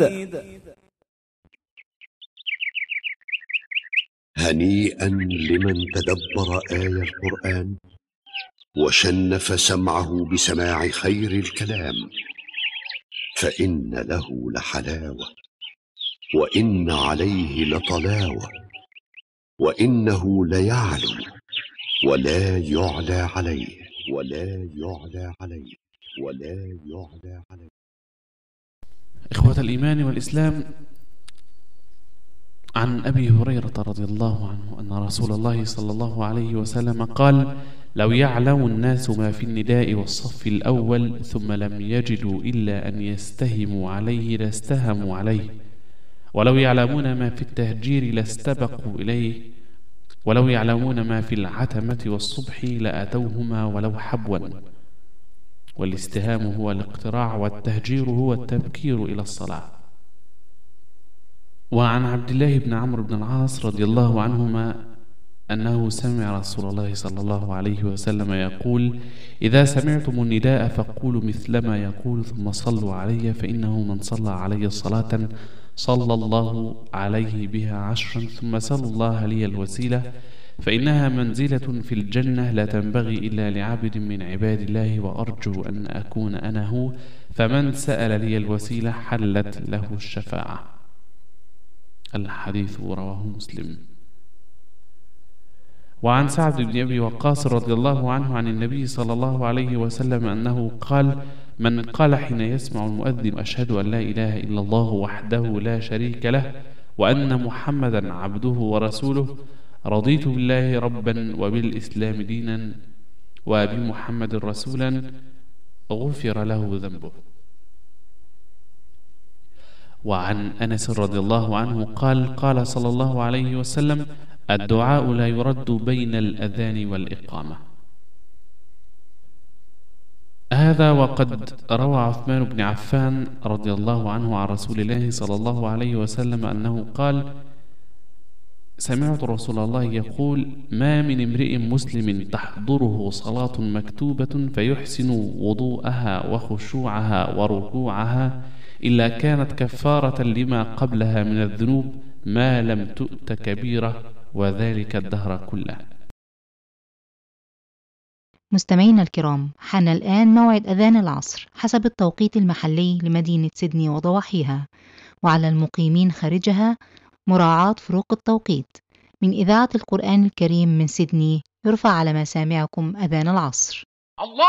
هنيئا لمن تدبر آي القرآن وشنف سمعه بسماع خير الكلام، فإن له لحلاوة وإن عليه لطلاوة، وإنه ليعلو ولا يعلى عليه إخوة الإيمان والإسلام، عن أبي هريرة رضي الله عنه أن رسول الله صلى الله عليه وسلم قال: لو يعلم الناس ما في النداء والصف الأول ثم لم يجدوا إلا أن يستهموا عليه لاستهموا عليه، ولو يعلمون ما في التهجير لاستبقوا إليه، ولو يعلمون ما في العتمة والصبح لأتوهما ولو حبوا. والاستهام هو الاقتراع، والتهجير هو التبكير إلى الصلاة. وعن عبد الله بن عمرو بن العاص رضي الله عنهما أنه سمع رسول الله صلى الله عليه وسلم يقول: إذا سمعتم النداء فقولوا مثلما يقول ثم صلوا علي، فإنه من صلى علي صلاة صلى الله عليه بها 10، ثم سلوا الله لي الوسيلة، فإنها منزلة في الجنة لا تنبغي إلا لعبد من عباد الله، وأرجو أن أكون أنا هو، فمن سأل لي الوسيلة حلت له الشفاعة. الحديث رواه مسلم. وعن سعد بن أبي وقاص رضي الله عنه عن النبي صلى الله عليه وسلم أنه قال: من قال حين يسمع المؤذن: أشهد أن لا إله إلا الله وحده لا شريك له وأن محمدا عبده ورسوله، رضيت بالله ربا وبالإسلام دينا وبمحمد رسولا، غفر له ذنبه. وعن أنس رضي الله عنه قال: قال صلى الله عليه وسلم: الدعاء لا يرد بين الأذان والإقامة. هذا وقد روى عثمان بن عفان رضي الله عنه عن رسول الله صلى الله عليه وسلم أنه قال: سمعت رسول الله يقول: ما من امرئ مسلم تحضره صلاة مكتوبة فيحسن وضوءها وخشوعها وركوعها إلا كانت كفارة لما قبلها من الذنوب ما لم تؤت كبيرة، وذلك الدهر كله. مستمعينا الكرام، حان الآن موعد أذان العصر حسب التوقيت المحلي لمدينة سيدني وضواحيها، وعلى المقيمين خارجها مراعاة فروق التوقيت. من إذاعة القرآن الكريم من سيدني يرفع على مسامعكم أذان العصر. الله